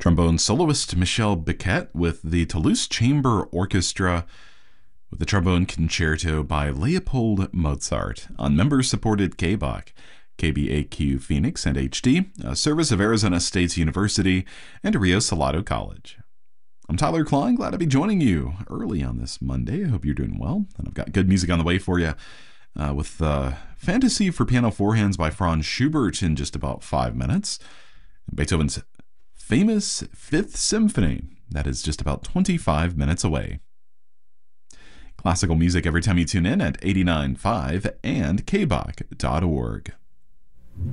Trombone soloist Michel Biquet with the Toulouse Chamber Orchestra with the Trombone Concerto by Leopold Mozart on member-supported KBAQ, KBAQ Phoenix and HD, a service of Arizona State University and Rio Salado College. I'm Tyler Klein, glad to be joining you early on this Monday. I hope you're doing well, and I've got good music on the way for you with Fantasy for Piano Four Hands by Franz Schubert in just about 5 minutes. Beethoven's famous Fifth Symphony, that is just about 25 minutes away. Classical music every time you tune in at 89.5 and kbach.org.